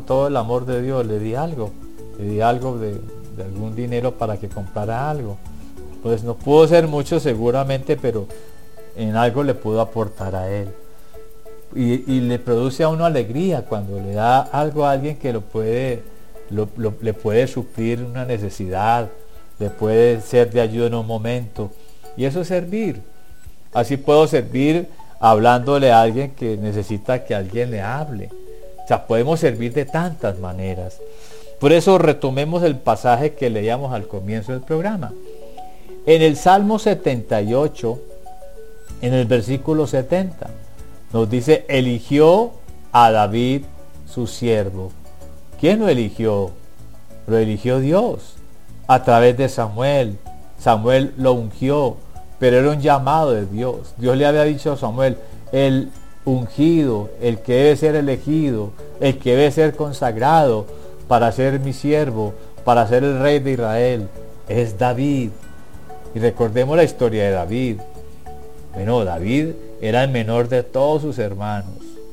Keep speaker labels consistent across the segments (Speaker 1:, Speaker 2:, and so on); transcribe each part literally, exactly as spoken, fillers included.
Speaker 1: todo el amor de Dios, le di algo, le di algo de, de algún dinero para que comprara algo. Pues no pudo ser mucho seguramente, pero en algo le pudo aportar a él. Y, y le produce a uno alegría cuando le da algo a alguien que lo puede, lo, lo, le puede suplir una necesidad, le puede ser de ayuda en un momento. Y eso es servir. Así puedo servir hablándole a alguien que necesita que alguien le hable. O sea, podemos servir de tantas maneras. Por eso retomemos el pasaje que leíamos al comienzo del programa. En el Salmo setenta y ocho, en el versículo setenta, nos dice, eligió a David su siervo. ¿Quién lo eligió? Lo eligió Dios a través de Samuel. Samuel lo ungió, pero era un llamado de Dios. Dios le había dicho a Samuel, el ungido, el que debe ser elegido, el que debe ser consagrado para ser mi siervo, para ser el rey de Israel, es David. Y recordemos la historia de David. Bueno, David era el menor de todos sus hermanos.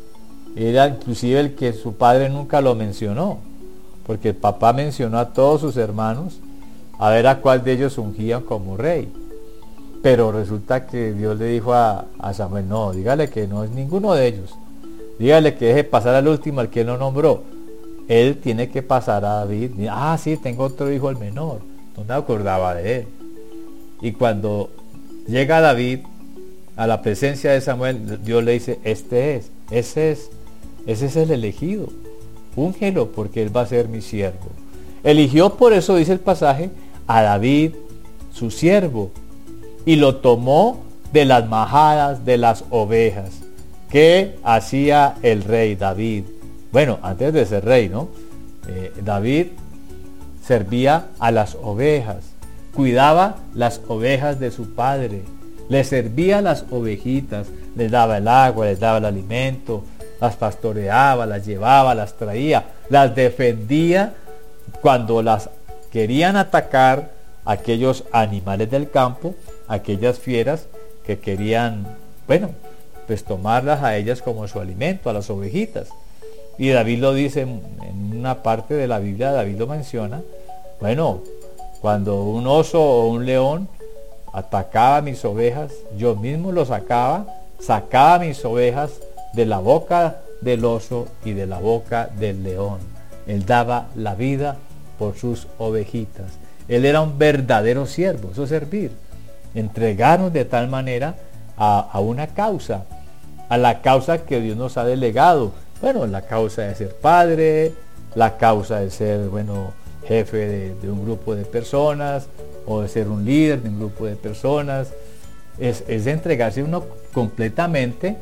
Speaker 1: Era inclusive el que su padre nunca lo mencionó, porque el papá mencionó a todos sus hermanos a ver a cuál de ellos ungían como rey. Pero resulta que Dios le dijo a, a Samuel, no, dígale que no es ninguno de ellos. Dígale que deje pasar al último, al que él no nombró. Él tiene que pasar a David. Ah, sí, tengo otro hijo, el menor. No me acordaba de él. Y cuando llega David a la presencia de Samuel, Dios le dice, este es, ese es, ese es el elegido. Úngelo porque él va a ser mi siervo. Eligió, por eso dice el pasaje, a David, su siervo, y lo tomó de las majadas de las ovejas que hacía el rey David. Bueno, antes de ser rey, ¿no? Eh, David servía a las ovejas, cuidaba las ovejas de su padre, le servía a las ovejitas, les daba el agua, les daba el alimento, las pastoreaba, las llevaba, las traía, las defendía cuando las querían atacar aquellos animales del campo, aquellas fieras que querían, bueno, pues tomarlas a ellas como su alimento, a las ovejitas. Y David lo dice en una parte de la Biblia, David lo menciona, bueno, cuando un oso o un león atacaba a mis ovejas, yo mismo lo sacaba, sacaba mis ovejas de la boca del oso y de la boca del león. Él daba la vida por sus ovejitas. Él era un verdadero siervo, eso es servir. Entregarnos de tal manera a, a una causa, a la causa que Dios nos ha delegado. Bueno, la causa de ser padre, la causa de ser, bueno, jefe de, de un grupo de personas, o de ser un líder de un grupo de personas. Es, es de entregarse uno completamente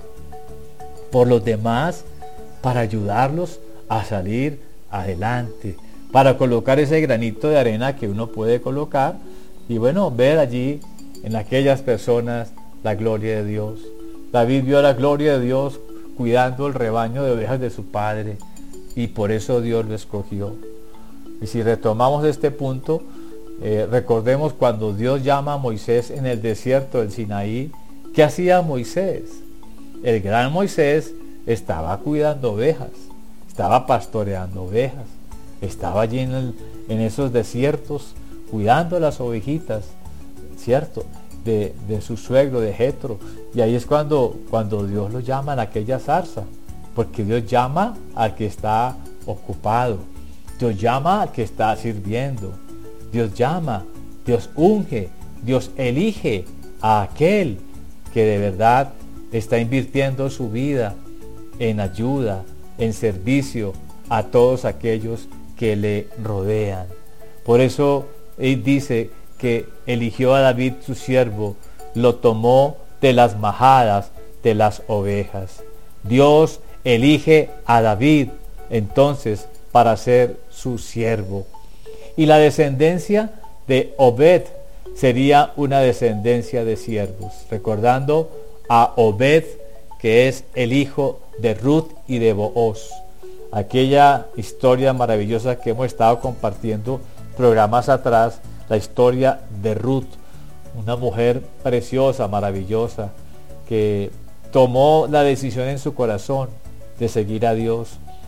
Speaker 1: por los demás para ayudarlos a salir adelante, para colocar ese granito de arena que uno puede colocar y bueno, ver allí en aquellas personas la gloria de Dios. David vio la gloria de Dios cuidando el rebaño de ovejas de su padre y por eso Dios lo escogió. Y si retomamos este punto, eh, recordemos cuando Dios llama a Moisés en el desierto del Sinaí, ¿qué hacía Moisés? El gran Moisés estaba cuidando ovejas, estaba pastoreando ovejas, estaba allí en, el, en esos desiertos cuidando las ovejitas, ¿cierto? De, de su suegro, de Jetro. Y ahí es cuando, cuando Dios lo llama en aquella zarza, porque Dios llama al que está ocupado, Dios llama al que está sirviendo, Dios llama, Dios unge, Dios elige a aquel que de verdad está invirtiendo su vida en ayuda, en servicio a todos aquellos que le rodean. Por eso él dice que eligió a David su siervo, lo tomó de las majadas de las ovejas. Dios elige a David entonces para ser su siervo. Y la descendencia de Obed sería una descendencia de siervos, recordando a Obed, que es el hijo de Ruth y de Booz, aquella historia maravillosa que hemos estado compartiendo programas atrás, la historia de Ruth, una mujer preciosa, maravillosa, que tomó la decisión en su corazón de seguir a Dios.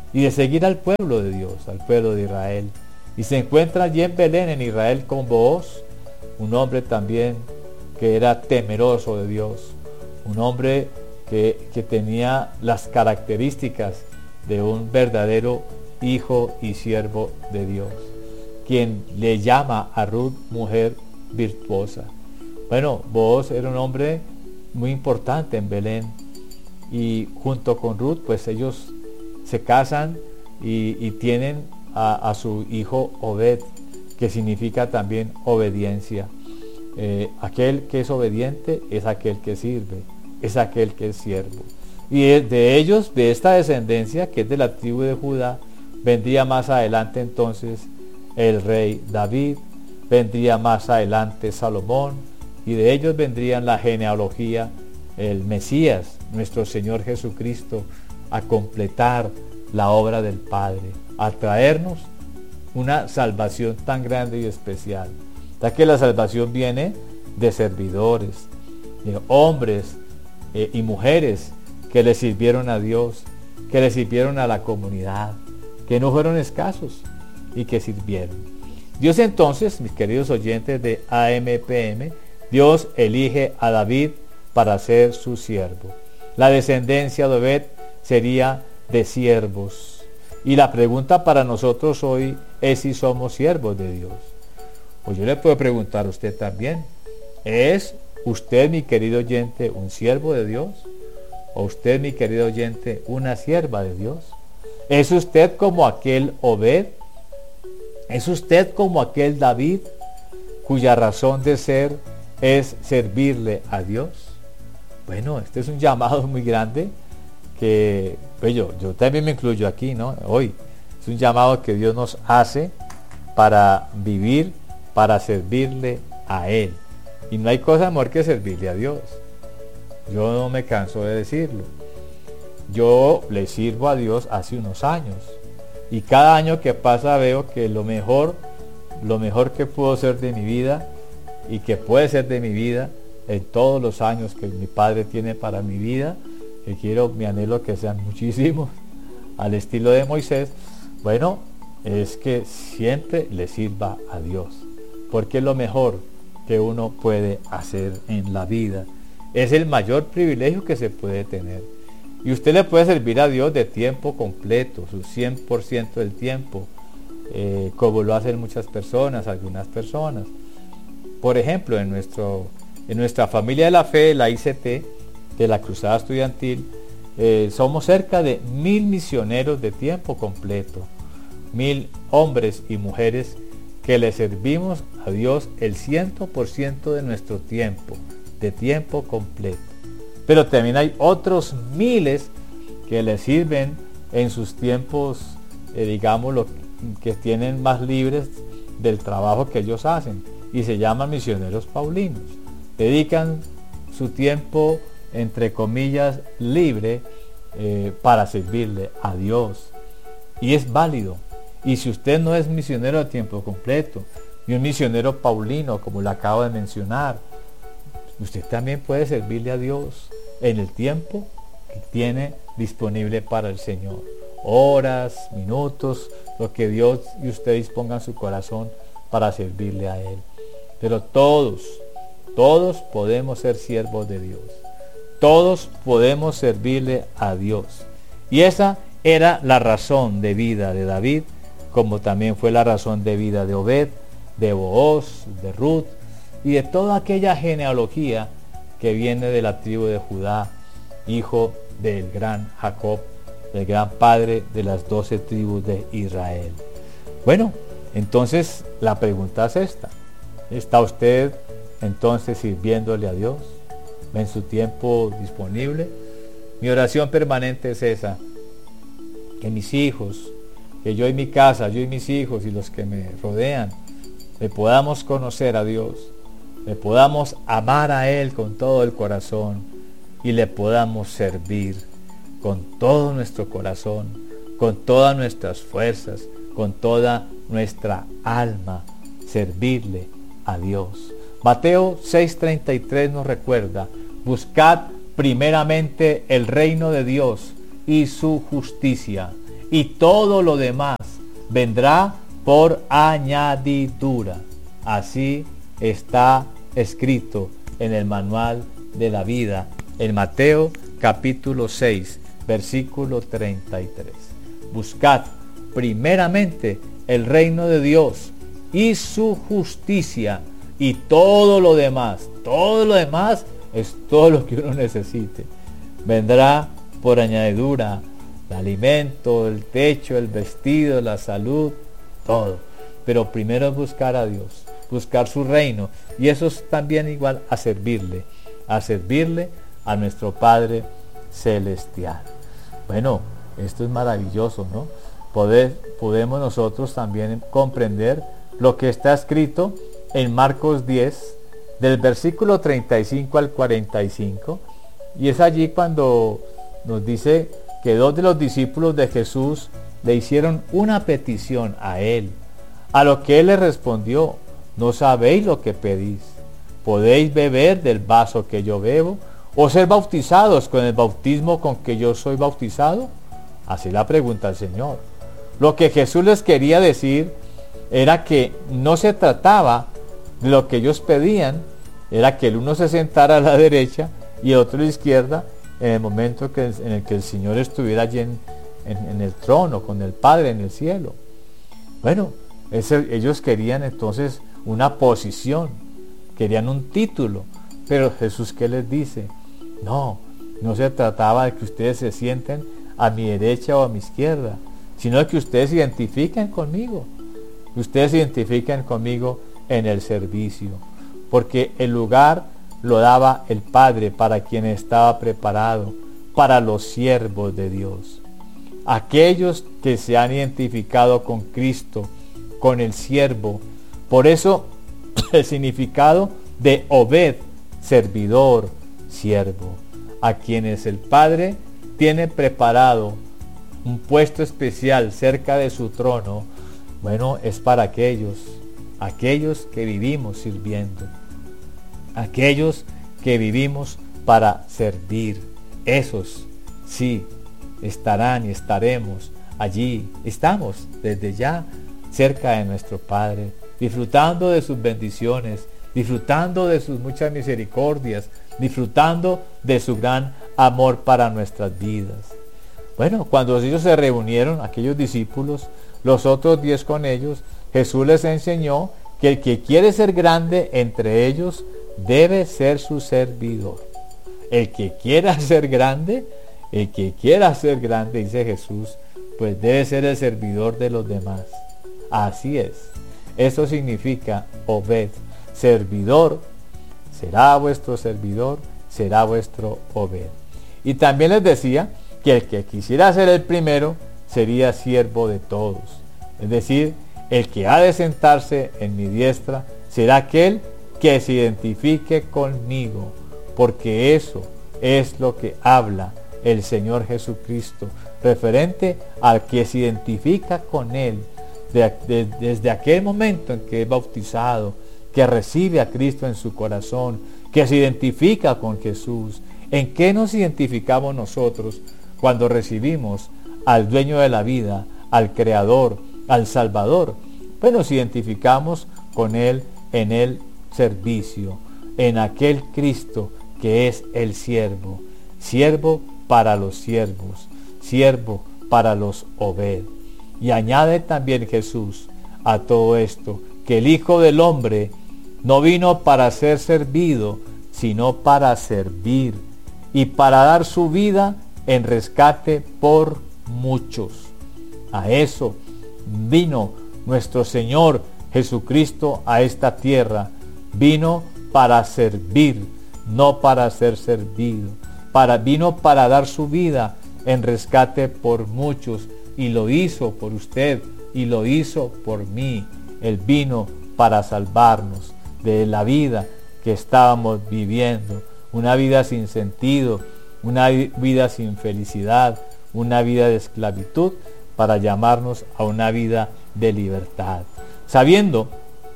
Speaker 1: y de seguir al pueblo de Dios, al pueblo de Israel. Y se encuentra allí en Belén, en Israel, con Booz, un hombre también que era temeroso de Dios, un hombre que, que tenía las características de un verdadero hijo y siervo de Dios, quien le llama a Ruth mujer virtuosa. Bueno, Booz era un hombre muy importante en Belén, y junto con Ruth pues ellos se casan y, y tienen a, a su hijo Obed, que significa también obediencia. Eh, aquel que es obediente es aquel que sirve, es aquel que es siervo. Y de, de ellos, de esta descendencia que es de la tribu de Judá, vendría más adelante entonces el rey David, vendría más adelante Salomón, y de ellos vendrían la genealogía, el Mesías, nuestro Señor Jesucristo, a completar la obra del Padre, a traernos una salvación tan grande y especial. Ya que la salvación viene de servidores, de hombres eh, y mujeres que le sirvieron a Dios, que le sirvieron a la comunidad, que no fueron escasos y que sirvieron. Dios entonces, mis queridos oyentes de A M P M, Dios elige a David para ser su siervo. La descendencia de Obed sería de siervos. Y la pregunta para nosotros hoy es si somos siervos de Dios. Pues yo le puedo preguntar a usted también, ¿es usted, mi querido oyente, un siervo de Dios? ¿O usted, mi querido oyente, una sierva de Dios? ¿Es usted como aquel Obed? ¿Es usted como aquel David, cuya razón de ser es servirle a Dios? Bueno, este es un llamado muy grande que, pues yo, yo también me incluyo aquí, ¿no? Hoy es un llamado que Dios nos hace para vivir, para servirle a Él. Y no hay cosa mejor que servirle a Dios. Yo no me canso de decirlo. Yo le sirvo a Dios hace unos años. Y cada año que pasa veo que lo mejor, lo mejor que puedo ser de mi vida y que puede ser de mi vida en todos los años que mi Padre tiene para mi vida, que quiero, mi anhelo que sean muchísimos, al estilo de Moisés, bueno, es que siempre le sirva a Dios, porque es lo mejor que uno puede hacer en la vida. Es el mayor privilegio que se puede tener. Y usted le puede servir a Dios de tiempo completo, su cien por ciento del tiempo, eh, como lo hacen muchas personas, algunas personas. Por ejemplo, en, nuestro, en nuestra familia de la fe, la I C T, de la Cruzada Estudiantil, eh, somos cerca de mil misioneros de tiempo completo, mil hombres y mujeres que le servimos a Dios el cien por ciento de nuestro tiempo, de tiempo completo. Pero también hay otros miles que le sirven en sus tiempos, eh, digamos, lo que tienen más libres del trabajo que ellos hacen, y se llaman misioneros paulinos. Dedican su tiempo, entre comillas, libre eh, para servirle a Dios. Y es válido. Y si usted no es misionero a tiempo completo, y un misionero paulino, como le acabo de mencionar, usted también puede servirle a Dios en el tiempo que tiene disponible para el Señor. Horas, minutos, lo que Dios y usted disponga en su corazón para servirle a Él. Pero todos, todos podemos ser siervos de Dios. Todos podemos servirle a Dios. Y esa era la razón de vida de David, como también fue la razón de vida de Obed, de Booz, de Ruth y de toda aquella genealogía que viene de la tribu de Judá, hijo del gran Jacob, el gran padre de las doce tribus de Israel. Bueno, entonces la pregunta es esta: ¿está usted entonces sirviéndole a Dios en su tiempo disponible? Mi oración permanente es esa: que mis hijos, que yo y mi casa, yo y mis hijos y los que me rodean, le podamos conocer a Dios, le podamos amar a Él con todo el corazón y le podamos servir con todo nuestro corazón, con todas nuestras fuerzas, con toda nuestra alma, servirle a Dios. Mateo seis treinta y tres nos recuerda: buscad primeramente el reino de Dios y su justicia, y todo lo demás vendrá por añadidura. Así está escrito en el manual de la vida, en Mateo capítulo seis, versículo treinta y tres. Buscad primeramente el reino de Dios y su justicia, y todo lo demás, todo lo demás es todo lo que uno necesite, vendrá por añadidura: el alimento, el techo, el vestido, la salud, todo. Pero primero es buscar a Dios, buscar su reino, y eso es también igual a servirle, a servirle a nuestro Padre Celestial. Bueno, esto es maravilloso, ¿no? Poder, podemos nosotros también comprender lo que está escrito en Marcos diez, del versículo treinta y cinco al cuarenta y cinco, y es allí cuando nos dice que dos de los discípulos de Jesús le hicieron una petición a él, a lo que él le respondió: no sabéis lo que pedís. ¿Podéis beber del vaso que yo bebo, o ser bautizados con el bautismo con que yo soy bautizado? Así la pregunta el Señor. Lo que Jesús les quería decir era que no se trataba de lo que ellos pedían, era que el uno se sentara a la derecha y el otro a la izquierda en el momento que, en el que el Señor estuviera allí en, en, en el trono con el Padre en el cielo. Bueno, ese, ellos querían entonces una posición, querían un título, pero Jesús, ¿qué les dice? No, no se trataba de que ustedes se sienten a mi derecha o a mi izquierda, sino de que ustedes se identifiquen conmigo, que ustedes se identifiquen conmigo en el servicio, porque el lugar lo daba el Padre para quien estaba preparado, para los siervos de Dios, aquellos que se han identificado con Cristo, con el siervo. Por eso el significado de Obed, servidor, siervo, a quienes el Padre tiene preparado un puesto especial cerca de su trono. Bueno, es para aquellos, aquellos que vivimos sirviendo, aquellos que vivimos para servir. Esos sí estarán y estaremos allí, estamos desde ya cerca de nuestro Padre, disfrutando de sus bendiciones, disfrutando de sus muchas misericordias, disfrutando de su gran amor para nuestras vidas. Bueno, cuando ellos se reunieron, aquellos discípulos, los otros diez con ellos, Jesús les enseñó que el que quiere ser grande entre ellos debe ser su servidor. El que quiera ser grande, el que quiera ser grande, dice Jesús, pues debe ser el servidor de los demás. Así es. Eso significa Obed, servidor. Será vuestro servidor, será vuestro Obed. Y también les decía que el que quisiera ser el primero sería siervo de todos. Es decir, el que ha de sentarse en mi diestra será aquel que se identifique conmigo, porque eso es lo que habla el Señor Jesucristo, referente al que se identifica con Él, de, de, desde aquel momento en que es bautizado, que recibe a Cristo en su corazón, que se identifica con Jesús. ¿En qué nos identificamos nosotros cuando recibimos al dueño de la vida, al Creador, al Salvador? Pues nos identificamos con Él en el servicio, en aquel Cristo que es el siervo, siervo para los siervos, siervo para los Obed. Y añade también Jesús a todo esto, que el Hijo del Hombre no vino para ser servido, sino para servir y para dar su vida en rescate por muchos. A eso vino nuestro Señor Jesucristo a esta tierra. Vino para servir, no para ser servido. Para, vino para dar su vida en rescate por muchos, y lo hizo por usted y lo hizo por mí. Él vino para salvarnos de la vida que estábamos viviendo, una vida sin sentido, una vida sin felicidad, una vida de esclavitud, para llamarnos a una vida de libertad, sabiendo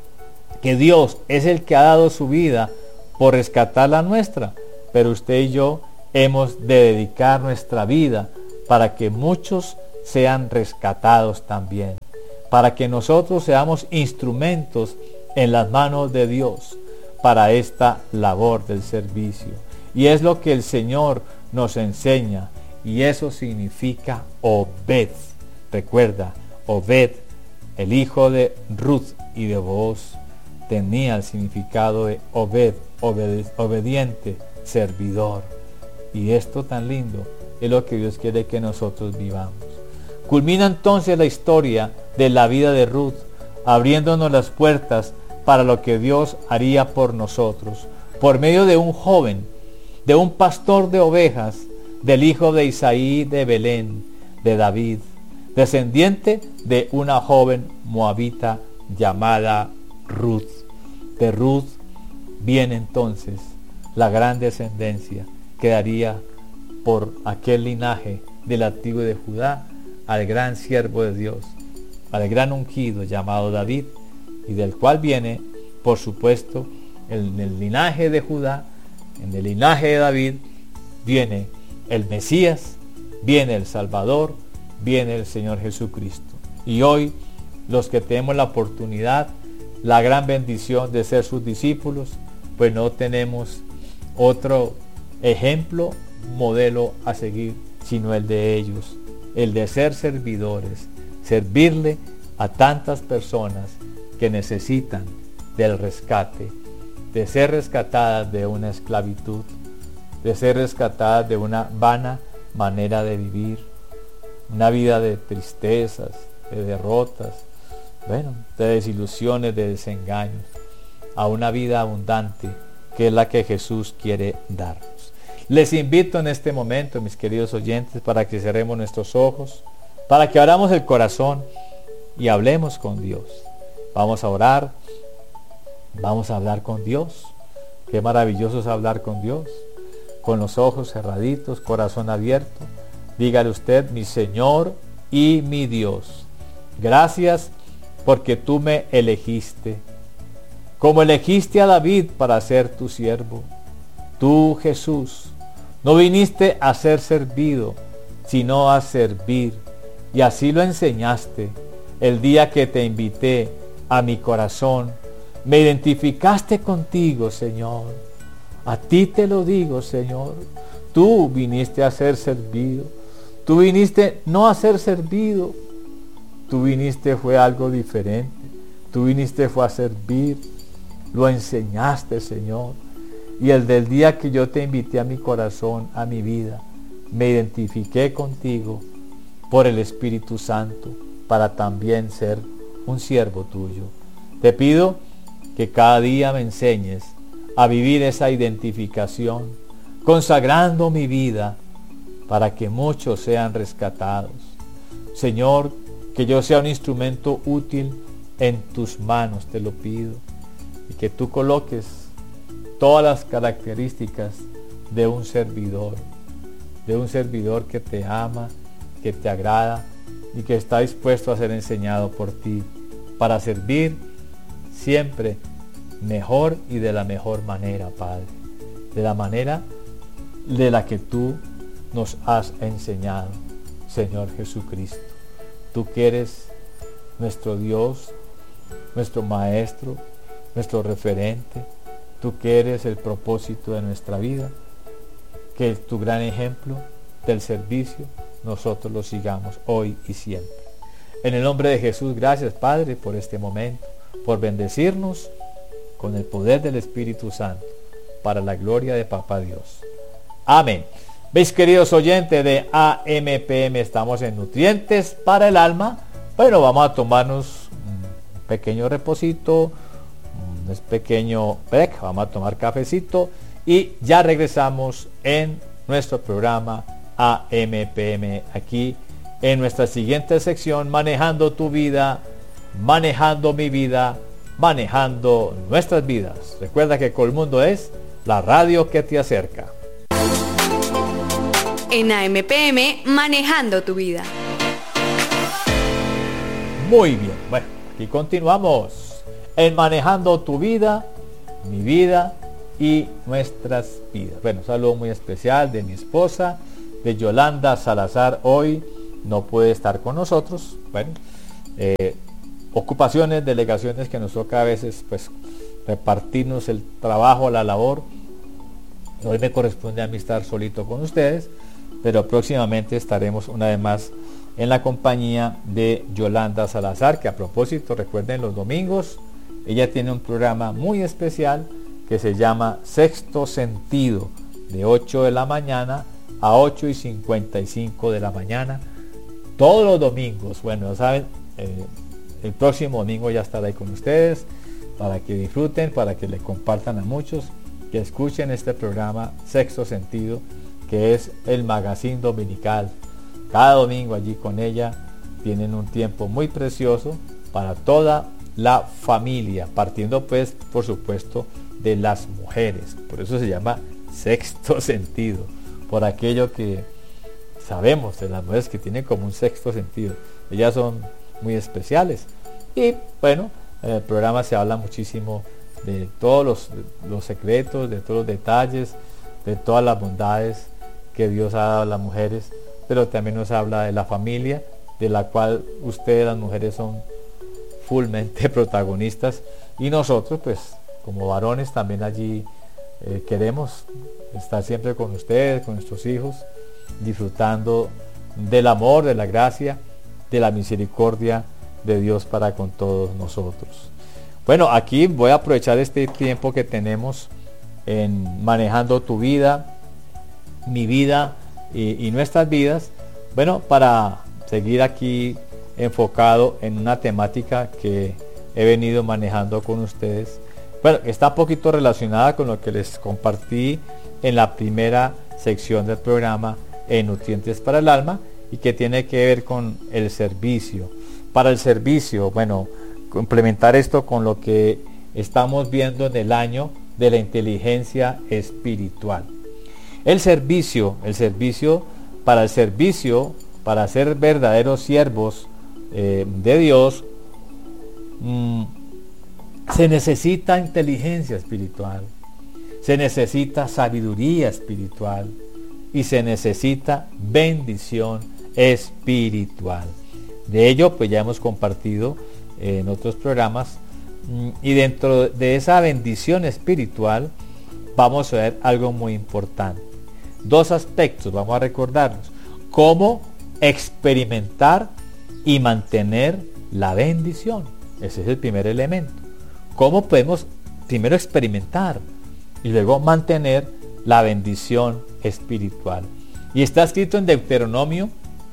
Speaker 1: que Dios es el que ha dado su vida por rescatar la nuestra, pero usted y yo hemos de dedicar nuestra vida para que muchos sean rescatados también, para que nosotros seamos instrumentos en las manos de Dios para esta labor del servicio. Y es lo que el Señor nos enseña, y eso significa Obed. Recuerda, Obed, el hijo de Ruth y de Booz, tenía el significado de Obed, obede- obediente, servidor. Y esto tan lindo es lo que Dios quiere que nosotros vivamos. Culmina entonces la historia de la vida de Ruth, abriéndonos las puertas para lo que Dios haría por nosotros, por medio de un joven, de un pastor de ovejas, del hijo de Isaí de Belén, de David, descendiente de una joven moabita llamada Ruth. De Ruth viene entonces la gran descendencia que daría por aquel linaje de la tribu de Judá al gran siervo de Dios, al gran ungido llamado David, y del cual viene, por supuesto, en el linaje de Judá, en el linaje de David, viene el Mesías, viene el Salvador, viene el Señor Jesucristo. Y hoy, los que tenemos la oportunidad, la gran bendición de ser sus discípulos, pues no tenemos otro ejemplo, modelo a seguir, sino el de ellos, el de ser servidores, servirle a tantas personas que necesitan del rescate, de ser rescatadas de una esclavitud, de ser rescatadas de una vana manera de vivir, una vida de tristezas, de derrotas, bueno, de desilusiones, de desengaños, a una vida abundante que es la que Jesús quiere darnos. Les invito en este momento, mis queridos oyentes, para que cerremos nuestros ojos, para que abramos el corazón y hablemos con Dios. Vamos a orar, vamos a hablar con Dios. Qué maravilloso es hablar con Dios, con los ojos cerraditos, corazón abierto. Dígale usted: mi Señor y mi Dios, gracias porque tú me elegiste, como elegiste a David para ser tu siervo. Tú, Jesús, no viniste a ser servido, sino a servir, y así lo enseñaste el día que te invité a mi corazón. Me identificaste contigo, Señor. A ti te lo digo, Señor. Tú viniste a ser servido. Tú viniste no a ser servido. Tú viniste fue algo diferente. Tú viniste fue a servir. Lo enseñaste, Señor. Y el del día que yo te invité a mi corazón, a mi vida, me identifiqué contigo por el Espíritu Santo para también ser un siervo tuyo. Te pido que cada día me enseñes a vivir esa identificación, consagrando mi vida para que muchos sean rescatados. Señor, que yo sea un instrumento útil en tus manos, te lo pido, y que tú coloques todas las características de un servidor, de un servidor que te ama, que te agrada y que está dispuesto a ser enseñado por ti para servir siempre mejor y de la mejor manera, Padre, de la manera de la que tú nos has enseñado, Señor Jesucristo. Tú que eres nuestro Dios, nuestro Maestro, nuestro referente, tú que eres el propósito de nuestra vida, que es tu gran ejemplo del servicio, nosotros lo sigamos hoy y siempre. En el nombre de Jesús, gracias, Padre, por este momento, por bendecirnos con el poder del Espíritu Santo, para la gloria de Papá Dios. Amén. ¿Veis, queridos oyentes de A M P M? Estamos en Nutrientes para el Alma. Bueno, vamos a tomarnos un pequeño reposito, un pequeño break, vamos a tomar cafecito y ya regresamos en nuestro programa A M P M, aquí en nuestra siguiente sección, manejando tu vida, manejando mi vida, manejando nuestras vidas. Recuerda que Colmundo es la radio que te acerca.
Speaker 2: En A M P M, manejando tu vida.
Speaker 1: Muy bien, bueno, aquí continuamos en manejando tu vida, mi vida y nuestras vidas. Bueno, un saludo muy especial de mi esposa, de Yolanda Salazar, hoy no puede estar con nosotros. Bueno, eh, ocupaciones, delegaciones que nos toca a veces pues repartirnos el trabajo, la labor. Hoy me corresponde a mí estar solito con ustedes, pero próximamente estaremos una vez más en la compañía de Yolanda Salazar, que a propósito, recuerden, los domingos ella tiene un programa muy especial que se llama Sexto Sentido, de ocho de la mañana a ocho y cincuenta y cinco de la mañana, todos los domingos. Bueno, ya saben, eh, el próximo domingo ya estará ahí con ustedes, para que disfruten, para que le compartan a muchos, que escuchen este programa Sexto Sentido, que es el magazine dominical. Cada domingo allí con ella tienen un tiempo muy precioso para toda la familia, partiendo pues por supuesto de las mujeres. Por eso se llama Sexto Sentido, por aquello que sabemos de las mujeres que tienen como un sexto sentido. Ellas son muy especiales. Y bueno, en el programa se habla muchísimo de todos los, los secretos, de todos los detalles, de todas las bondades que Dios ha dado a las mujeres, pero también nos habla de la familia, de la cual ustedes, las mujeres, son fullmente protagonistas, y nosotros pues como varones también allí eh, queremos estar siempre con ustedes, con nuestros hijos, disfrutando del amor, de la gracia, de la misericordia de Dios para con todos nosotros. Bueno, aquí voy a aprovechar este tiempo que tenemos en Manejando tu Vida, mi vida y, y nuestras vidas, bueno, para seguir aquí enfocado en una temática que he venido manejando con ustedes. Bueno, está un poquito relacionada con lo que les compartí en la primera sección del programa, en Nutrientes para el Alma, y que tiene que ver con el servicio. Para el servicio, bueno, complementar esto con lo que estamos viendo en el año de la inteligencia espiritual. El servicio, el servicio, para el servicio, para ser verdaderos siervos eh, de Dios, mmm, se necesita inteligencia espiritual, se necesita sabiduría espiritual y se necesita bendición espiritual. De ello pues ya hemos compartido eh, en otros programas, y dentro de esa bendición espiritual vamos a ver algo muy importante. Dos aspectos vamos a recordarnos: cómo experimentar y mantener la bendición. Ese es el primer elemento. Cómo podemos primero experimentar y luego mantener la bendición espiritual. Y está escrito en Deuteronomio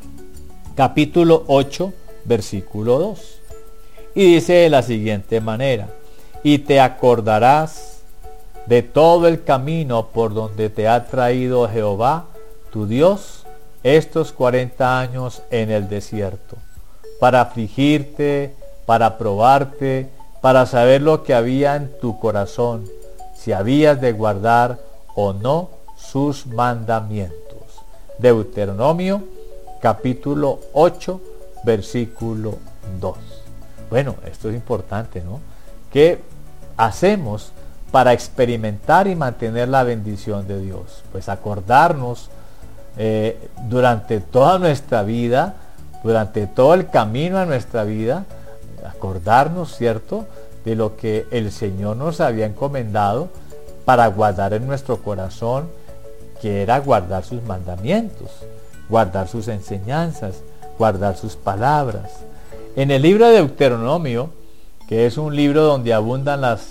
Speaker 1: capítulo ocho, versículo dos. Y dice de la siguiente manera: y te acordarás de todo el camino por donde te ha traído Jehová tu Dios estos cuarenta años en el desierto, para afligirte, para probarte, para saber lo que había en tu corazón, si habías de guardar o no sus mandamientos. Deuteronomio capítulo ocho, versículo dos. Bueno, esto es importante, ¿no? ¿Qué hacemos para experimentar y mantener la bendición de Dios? Pues acordarnos eh, durante toda nuestra vida, durante todo el camino de nuestra vida, acordarnos, ¿cierto?, de lo que el Señor nos había encomendado para guardar en nuestro corazón, que era guardar sus mandamientos, guardar sus enseñanzas, guardar sus palabras. En el libro de Deuteronomio, que es un libro donde abundan las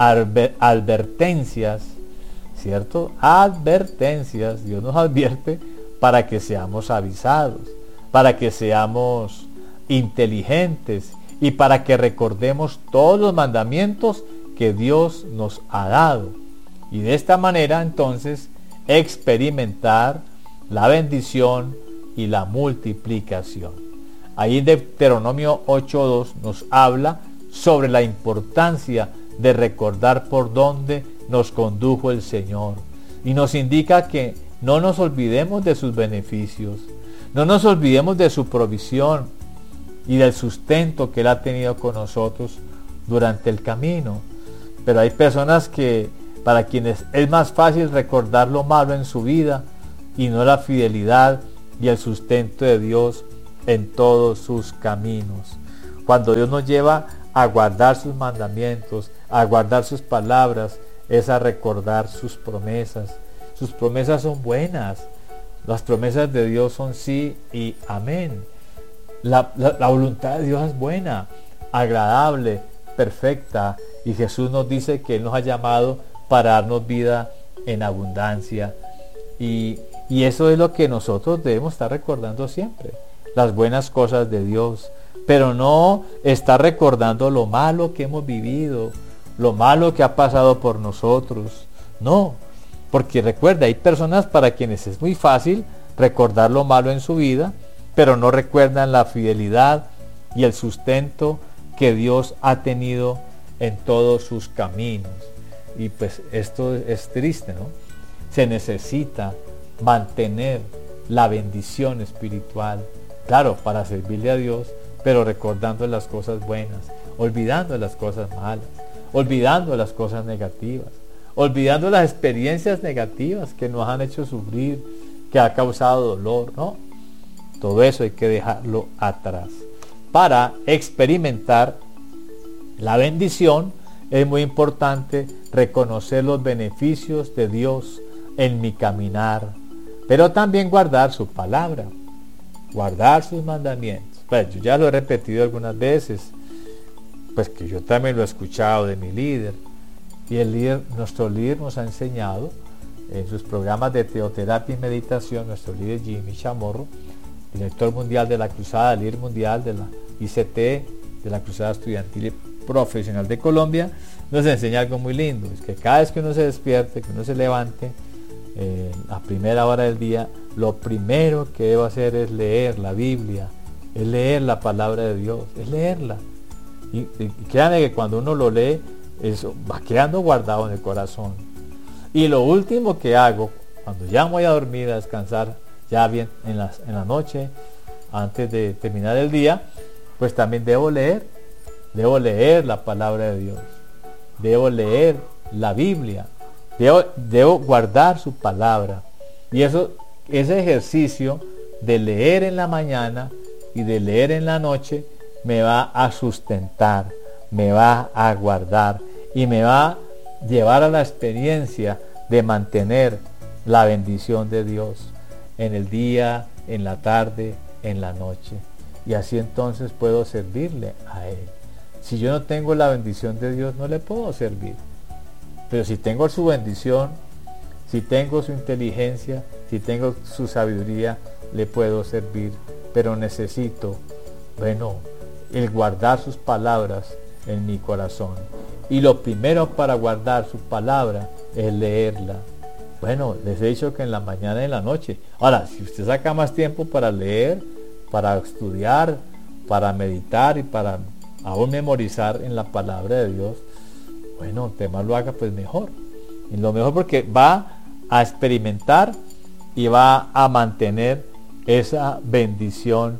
Speaker 1: advertencias, ¿cierto? Advertencias, Dios nos advierte para que seamos avisados, para que seamos inteligentes y para que recordemos todos los mandamientos que Dios nos ha dado. Y de esta manera entonces experimentar la bendición y la multiplicación. Ahí en Deuteronomio ocho dos nos habla sobre la importancia de recordar por dónde nos condujo el Señor, y nos indica que no nos olvidemos de sus beneficios, no nos olvidemos de su provisión y del sustento que Él ha tenido con nosotros durante el camino. Pero hay personas que para quienes es más fácil recordar lo malo en su vida y no la fidelidad y el sustento de Dios en todos sus caminos. Cuando Dios nos lleva a guardar sus mandamientos, a guardar sus palabras, es a recordar sus promesas. Sus promesas son buenas. Las promesas de Dios son sí y amén. La, la, la voluntad de Dios es buena, agradable, perfecta. Y Jesús nos dice que Él nos ha llamado para darnos vida en abundancia. Y, y eso es lo que nosotros debemos estar recordando siempre. Las buenas cosas de Dios. Pero no estar recordando lo malo que hemos vivido, lo malo que ha pasado por nosotros. No, porque recuerda, hay personas para quienes es muy fácil recordar lo malo en su vida, pero no recuerdan la fidelidad y el sustento que Dios ha tenido en todos sus caminos. Y pues esto es triste, ¿no? Se necesita mantener la bendición espiritual, claro, para servirle a Dios, pero recordando las cosas buenas, olvidando las cosas malas, olvidando las cosas negativas, olvidando las experiencias negativas que nos han hecho sufrir, que ha causado dolor, ¿no? Todo eso hay que dejarlo atrás. Para experimentar la bendición es muy importante reconocer los beneficios de Dios en mi caminar, pero también guardar su palabra, guardar sus mandamientos. Pues yo ya lo he repetido algunas veces, pues que yo también lo he escuchado de mi líder, y el líder, nuestro líder nos ha enseñado en sus programas de teoterapia y meditación, nuestro líder Jimmy Chamorro, director mundial de la Cruzada, líder mundial de la I C T, de la Cruzada Estudiantil y Profesional de Colombia, nos enseña algo muy lindo, es que cada vez que uno se despierte, que uno se levante, eh, a primera hora del día, lo primero que debo hacer es leer la Biblia, es leer la palabra de Dios, es leerla. Y, y créanme que cuando uno lo lee, eso va quedando guardado en el corazón. Y lo último que hago, cuando ya voy a dormir, a descansar, ya bien en la, en la noche, antes de terminar el día, pues también debo leer, debo leer la palabra de Dios, debo leer la Biblia, debo, debo guardar su palabra. Y eso, ese ejercicio de leer en la mañana y de leer en la noche me va a sustentar, me va a guardar y me va a llevar a la experiencia de mantener la bendición de Dios en el día, en la tarde, en la noche. Y así entonces puedo servirle a Él. Si yo no tengo la bendición de Dios, no le puedo servir. Pero si tengo su bendición, si tengo su inteligencia, si tengo su sabiduría, le puedo servir. Pero necesito, bueno, el guardar sus palabras en mi corazón. Y lo primero para guardar su palabra es leerla. Bueno, les he dicho que en la mañana y en la noche. Ahora, si usted saca más tiempo para leer, para estudiar, para meditar y para aún memorizar en la palabra de Dios, bueno, entre más lo haga, pues mejor. Y lo mejor porque va a experimentar y va a mantener esa bendición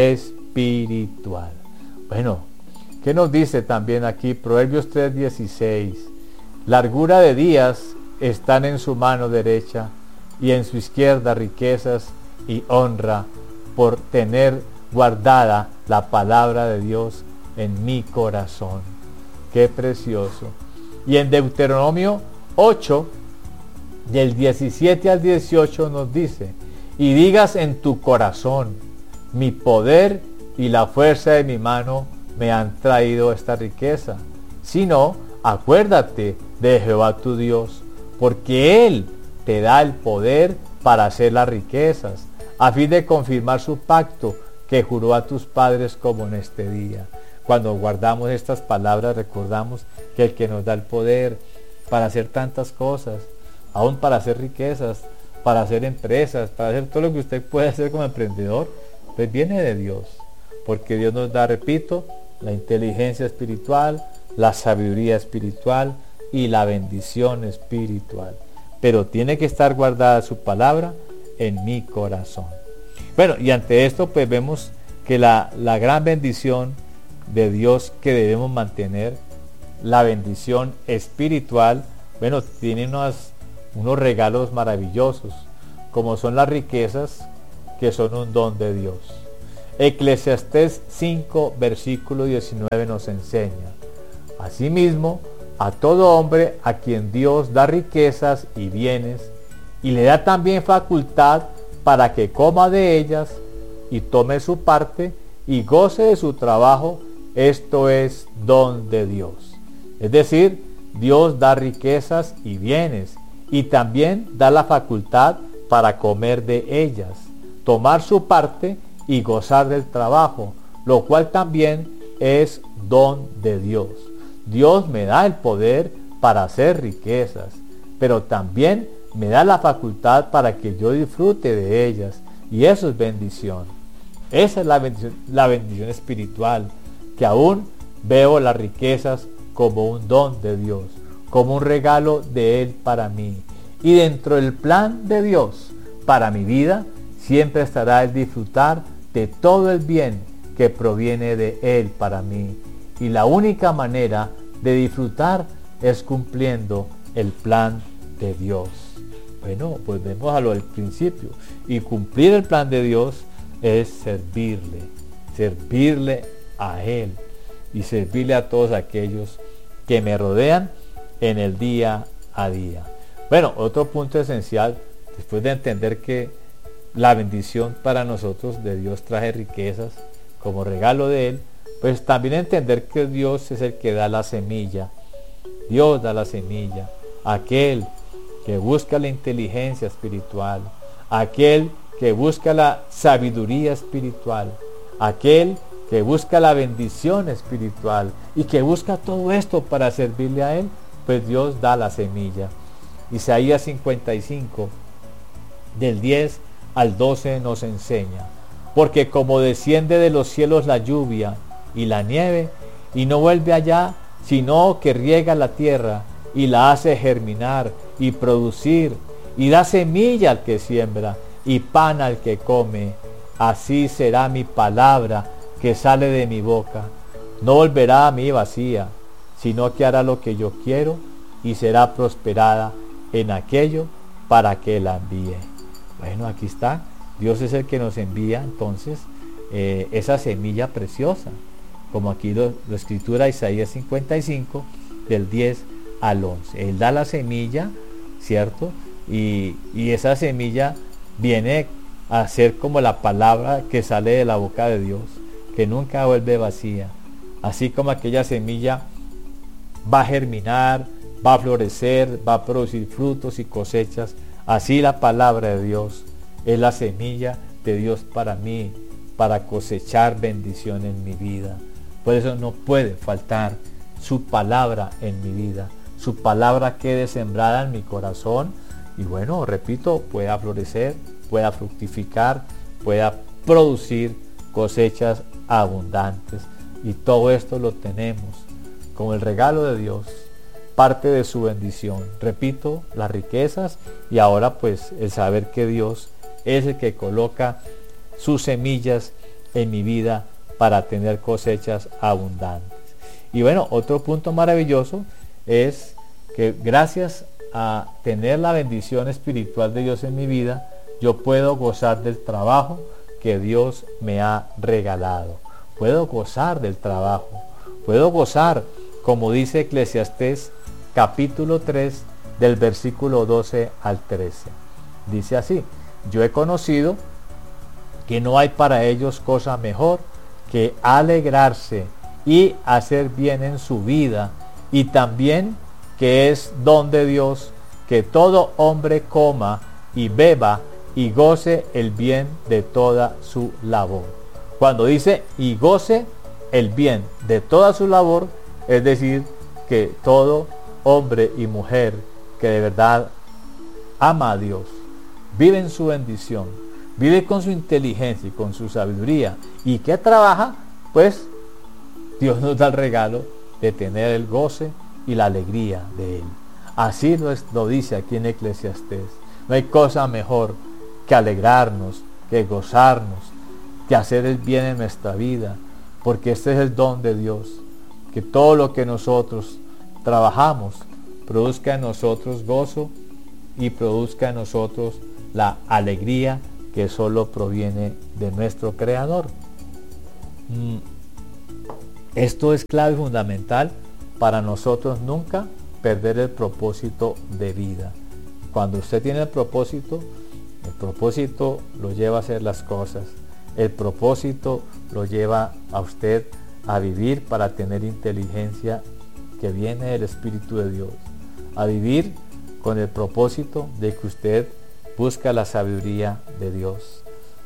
Speaker 1: espiritual. Bueno, ¿qué nos dice también aquí? Proverbios tres dieciséis. Largura de días están en su mano derecha y en su izquierda riquezas y honra, por tener guardada la palabra de Dios en mi corazón. Qué precioso. Y en Deuteronomio ocho, del diecisiete al dieciocho nos dice: y digas en tu corazón, mi poder y la fuerza de mi mano me han traído esta riqueza. Si no, acuérdate de Jehová tu Dios, porque Él te da el poder para hacer las riquezas, a fin de confirmar su pacto que juró a tus padres como en este día. Cuando guardamos estas palabras, recordamos que el que nos da el poder para hacer tantas cosas, aún para hacer riquezas, para hacer empresas, para hacer todo lo que usted puede hacer como emprendedor, pues viene de Dios. Porque Dios nos da, repito, la inteligencia espiritual, la sabiduría espiritual y la bendición espiritual. Pero tiene que estar guardada su palabra en mi corazón. Bueno, y ante esto pues vemos que la, la gran bendición de Dios que debemos mantener, la bendición espiritual, bueno, tiene unos, unos regalos maravillosos, como son las riquezas, que son un don de Dios. Eclesiastés cinco, versículo diecinueve nos enseña: asimismo, a todo hombre a quien Dios da riquezas y bienes, y le da también facultad para que coma de ellas, y tome su parte, y goce de su trabajo, esto es don de Dios. Es decir, Dios da riquezas y bienes, y también da la facultad para comer de ellas, tomar su parte y gozar del trabajo, lo cual también es don de Dios. Dios me da el poder para hacer riquezas, pero también me da la facultad para que yo disfrute de ellas, y eso es bendición. Esa es la bendición, la bendición espiritual, que aún veo las riquezas como un don de Dios, como un regalo de Él para mí. Y dentro del plan de Dios para mi vida, siempre estará el disfrutar de todo el bien que proviene de Él para mí. Y la única manera de disfrutar es cumpliendo el plan de Dios. Bueno, volvemos a lo del principio. Y cumplir el plan de Dios es servirle, servirle a Él y servirle a todos aquellos que me rodean en el día a día. Bueno, otro punto esencial, después de entender que la bendición para nosotros de Dios trae riquezas como regalo de Él, pues también entender que Dios es el que da la semilla. Dios da la semilla. Aquel que busca la inteligencia espiritual, aquel que busca la sabiduría espiritual, aquel que busca la bendición espiritual y que busca todo esto para servirle a Él, pues Dios da la semilla. Isaías cincuenta y cinco, del diez al doce nos enseña: porque como desciende de los cielos la lluvia y la nieve, y no vuelve allá, sino que riega la tierra y la hace germinar y producir, y da semilla al que siembra y pan al que come, así será mi palabra que sale de mi boca. No volverá a mí vacía, sino que hará lo que yo quiero, y será prosperada en aquello para que la envíe. Bueno, aquí está. Dios es el que nos envía entonces eh, esa semilla preciosa, como aquí lo, lo escritura Isaías cincuenta y cinco, del diez al once. Él da la semilla, ¿cierto? Y, y esa semilla viene a ser como la palabra que sale de la boca de Dios, que nunca vuelve vacía. Así como aquella semilla va a germinar, va a florecer, va a producir frutos y cosechas, así la palabra de Dios es la semilla de Dios para mí, para cosechar bendición en mi vida. Por eso no puede faltar su palabra en mi vida. Su palabra quede sembrada en mi corazón y bueno, repito, pueda florecer, pueda fructificar, pueda producir cosechas abundantes. Y todo esto lo tenemos como el regalo de Dios, parte de su bendición. Repito, las riquezas y ahora pues el saber que Dios es el que coloca sus semillas en mi vida para tener cosechas abundantes. Y bueno, otro punto maravilloso es que gracias a tener la bendición espiritual de Dios en mi vida, yo puedo gozar del trabajo que Dios me ha regalado. Puedo gozar del trabajo. Puedo gozar, como dice Eclesiastés capítulo tres, del versículo doce al trece. Dice así: yo he conocido que no hay para ellos cosa mejor que alegrarse y hacer bien en su vida, y también que es don de Dios que todo hombre coma y beba y goce el bien de toda su labor. Cuando dice y goce el bien de toda su labor, es decir, que todo hombre y mujer que de verdad ama a Dios, vive en su bendición, vive con su inteligencia y con su sabiduría, y que trabaja, pues Dios nos da el regalo de tener el goce y la alegría de Él. Así lo, es, lo dice aquí en Eclesiastés. No hay cosa mejor que alegrarnos, que gozarnos, que hacer el bien en nuestra vida, porque este es el don de Dios, que todo lo que nosotros trabajamos produzca en nosotros gozo y produzca en nosotros la alegría que solo proviene de nuestro Creador. mm, esto es clave fundamental para nosotros nunca perder el propósito de vida. Cuando usted tiene el propósito, el propósito lo lleva a hacer las cosas. El propósito lo lleva a usted a vivir para tener inteligencia que viene del Espíritu de Dios. A vivir con el propósito de que usted busca la sabiduría de Dios.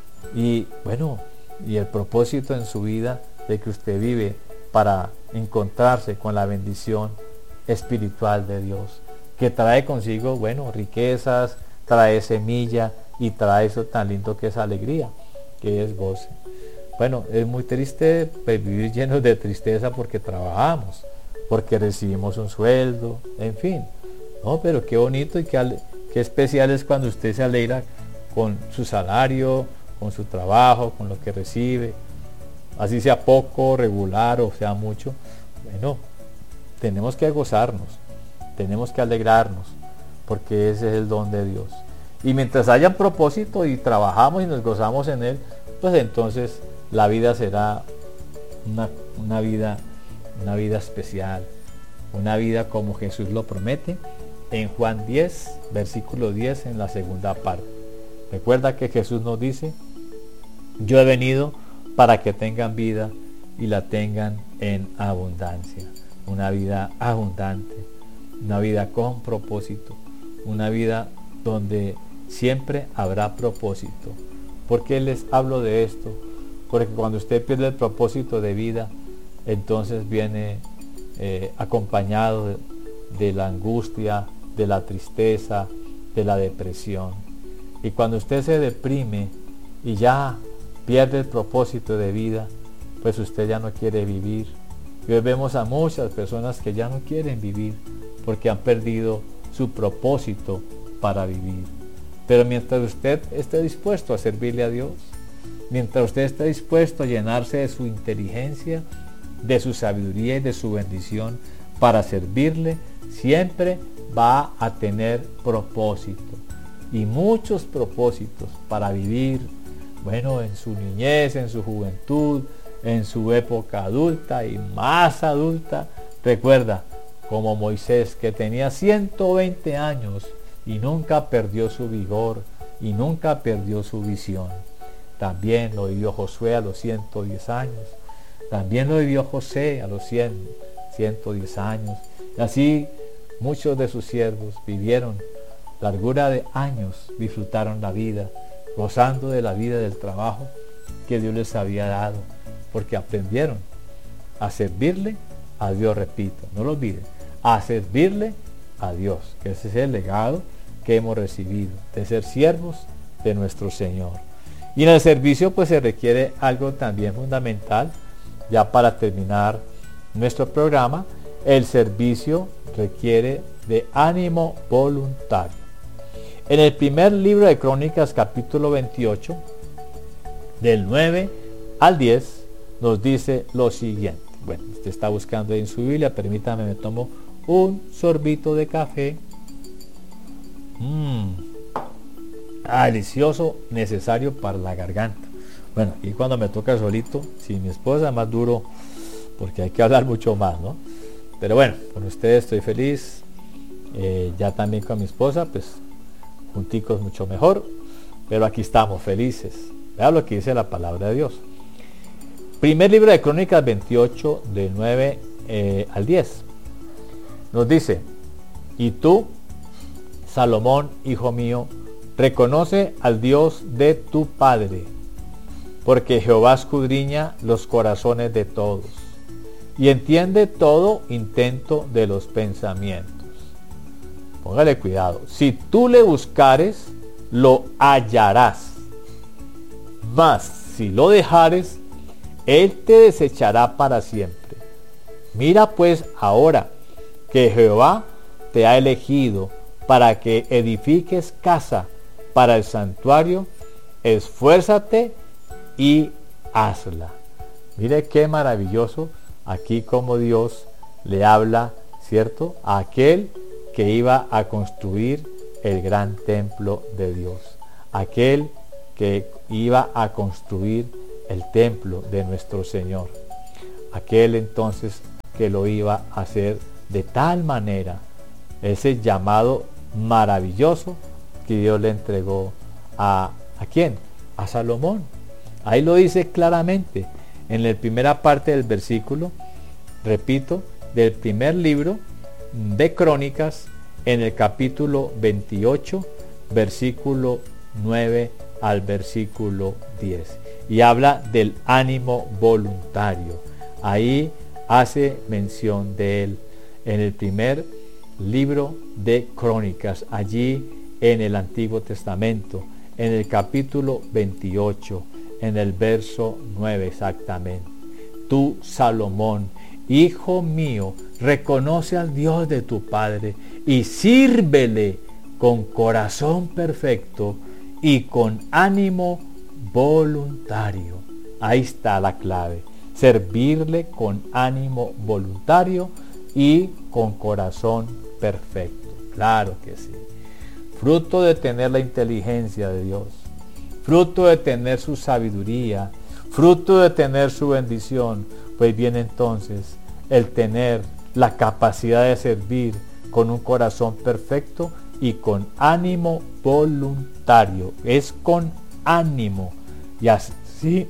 Speaker 1: Y bueno, y el propósito en su vida de que usted vive para encontrarse con la bendición espiritual de Dios, que trae consigo, bueno, riquezas, trae semilla y trae eso tan lindo que es alegría, que es goce. Bueno, es muy triste pues, vivir llenos de tristeza porque trabajamos, porque recibimos un sueldo, en fin. No, pero qué bonito y qué, qué especial es cuando usted se alegra con su salario, con su trabajo, con lo que recibe, así sea poco, regular o sea mucho. Bueno, tenemos que gozarnos, tenemos que alegrarnos, porque ese es el don de Dios. Y mientras haya un propósito y trabajamos y nos gozamos en él, pues entonces la vida será una, una vida, una vida especial, una vida como Jesús lo promete en Juan diez, versículo diez, en la segunda parte. Recuerda que Jesús nos dice: yo he venido para que tengan vida y la tengan en abundancia. Una vida abundante, una vida con propósito, una vida donde siempre habrá propósito. ¿Por qué les hablo de esto? Porque cuando usted pierde el propósito de vida, entonces viene eh, acompañado de, de la angustia, de la tristeza, de la depresión. Y cuando usted se deprime y ya pierde el propósito de vida, pues usted ya no quiere vivir. Y hoy vemos a muchas personas que ya no quieren vivir porque han perdido su propósito para vivir. Pero mientras usted esté dispuesto a servirle a Dios, mientras usted esté dispuesto a llenarse de su inteligencia, de su sabiduría y de su bendición para servirle, siempre va a tener propósito. Y muchos propósitos para vivir, bueno, en su niñez, en su juventud, en su época adulta y más adulta. Recuerda, como Moisés, que tenía ciento veinte años y nunca perdió su vigor y nunca perdió su visión. También lo vivió Josué a los ciento diez años. También lo vivió José a los cien, ciento diez años. Y así muchos de sus siervos vivieron largura de años, disfrutaron la vida, gozando de la vida del trabajo que Dios les había dado, porque aprendieron a servirle a Dios, repito, no lo olviden, a servirle a Dios, que ese es el legado que hemos recibido, de ser siervos de nuestro Señor. Y en el servicio pues se requiere algo también fundamental, ya para terminar nuestro programa. El servicio requiere de ánimo voluntario. En el primer libro de Crónicas, capítulo veintiocho, del nueve al diez, nos dice lo siguiente. Bueno, usted está buscando en su Biblia, permítame, me tomo un sorbito de café. Mmm, ah, delicioso, necesario para la garganta. Bueno, y cuando me toca solito, si mi esposa, más duro, porque hay que hablar mucho más, ¿no? Pero bueno, con ustedes estoy feliz, eh, ya también con mi esposa, pues junticos mucho mejor, pero aquí estamos felices. Vea lo que dice la palabra de Dios. Primer libro de Crónicas veintiocho, del nueve eh, al diez. Nos dice: y tú, Salomón, hijo mío, reconoce al Dios de tu Padre, porque Jehová escudriña los corazones de todos, y entiende todo intento de los pensamientos. Póngale cuidado. Si tú le buscares, lo hallarás. Mas si lo dejares, él te desechará para siempre. Mira pues ahora que Jehová te ha elegido para que edifiques casa para el santuario, esfuérzate y hazla. Mire qué maravilloso aquí como Dios le habla, ¿cierto?, a aquel que iba a construir el gran templo de Dios, aquel que iba a construir el templo de nuestro Señor. Aquel entonces que lo iba a hacer de tal manera, ese llamado maravilloso que Dios le entregó a, ¿a quién? A Salomón. Ahí lo dice claramente en la primera parte del versículo, repito, del primer libro de Crónicas, en el capítulo veintiocho, versículo nueve al versículo diez, y habla del ánimo voluntario. Ahí hace mención de él en el primer libro de Crónicas, allí en el Antiguo Testamento, en el capítulo veintiocho, en el verso nueve exactamente. Tú, Salomón, hijo mío, reconoce al Dios de tu padre y sírvele con corazón perfecto y con ánimo voluntario. Ahí está la clave. Servirle con ánimo voluntario y con corazón perfecto. Claro que sí. Fruto de tener la inteligencia de Dios, fruto de tener su sabiduría, fruto de tener su bendición, pues viene entonces el tener la capacidad de servir con un corazón perfecto y con ánimo voluntario. Es con ánimo. Y así,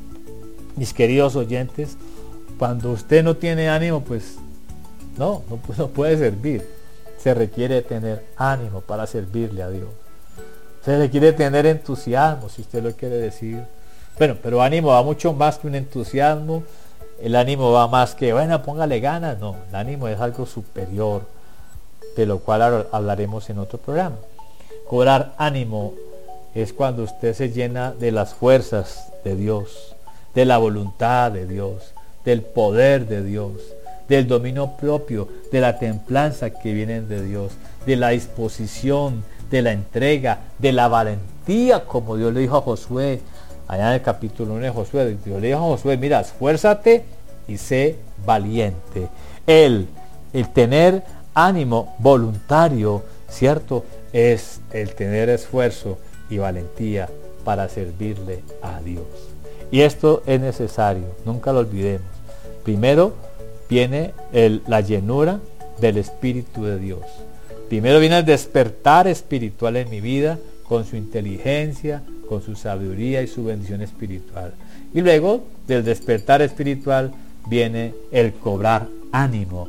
Speaker 1: mis queridos oyentes, cuando usted no tiene ánimo, pues no, no, no puede servir. Se requiere tener ánimo para servirle a Dios. Se requiere tener entusiasmo, si usted lo quiere decir. Bueno, pero ánimo va mucho más que un entusiasmo. El ánimo va más que, bueno, póngale ganas. No, el ánimo es algo superior, de lo cual hablaremos en otro programa. Cobrar ánimo es cuando usted se llena de las fuerzas de Dios, de la voluntad de Dios, del poder de Dios, del dominio propio, de la templanza que vienen de Dios, de la disposición, de la entrega, de la valentía, como Dios le dijo a Josué, allá en el capítulo uno de Josué. Dios le dijo a Josué, mira, esfuérzate y sé valiente. El, el tener ánimo voluntario, ¿cierto? Es el tener esfuerzo y valentía para servirle a Dios. Y esto es necesario, nunca lo olvidemos. Primero viene el, la llenura del Espíritu de Dios. Primero viene el despertar espiritual en mi vida, con su inteligencia, con su sabiduría y su bendición espiritual. Y luego del despertar espiritual viene el cobrar ánimo.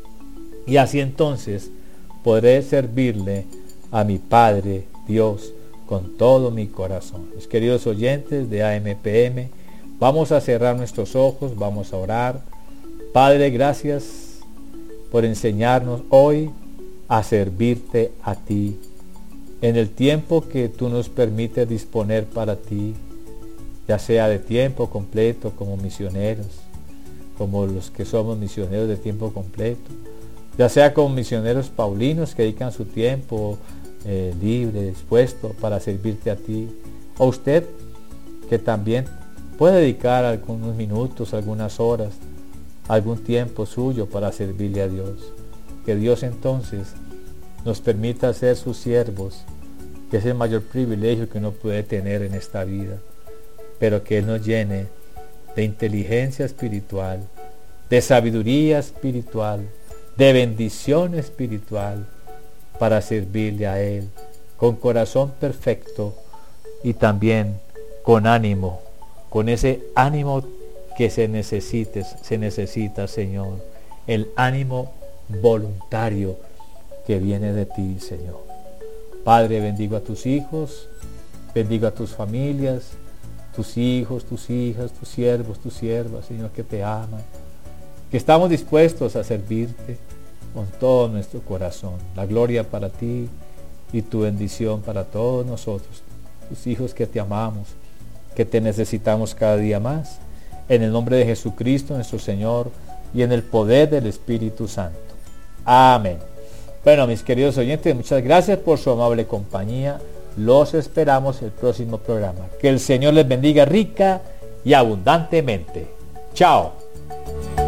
Speaker 1: Y así entonces podré servirle a mi Padre Dios con todo mi corazón. Mis queridos oyentes de A M P M, vamos a cerrar nuestros ojos, vamos a orar. Padre, gracias por enseñarnos hoy a servirte a ti en el tiempo que tú nos permites disponer para ti, ya sea de tiempo completo como misioneros, como los que somos misioneros de tiempo completo, ya sea como misioneros paulinos que dedican su tiempo eh, libre, dispuesto para servirte a ti, o usted que también puede dedicar algunos minutos, algunas horas, algún tiempo suyo para servirle a Dios. Que Dios entonces nos permita ser sus siervos, que es el mayor privilegio que uno puede tener en esta vida, pero que Él nos llene de inteligencia espiritual, de sabiduría espiritual, de bendición espiritual, para servirle a Él con corazón perfecto y también con ánimo, con ese ánimo que se necesite, se necesita, Señor, el ánimo voluntario que viene de ti, Señor. Padre, bendigo a tus hijos, bendigo a tus familias, tus hijos, tus hijas, tus siervos, tus siervas, Señor, que te aman, que estamos dispuestos a servirte con todo nuestro corazón. La gloria para ti y tu bendición para todos nosotros, tus hijos que te amamos, que te necesitamos cada día más. En el nombre de Jesucristo nuestro Señor y en el poder del Espíritu Santo. Amén. Bueno, mis queridos oyentes, muchas gracias por su amable compañía. Los esperamos el próximo programa. Que el Señor les bendiga rica y abundantemente. Chao.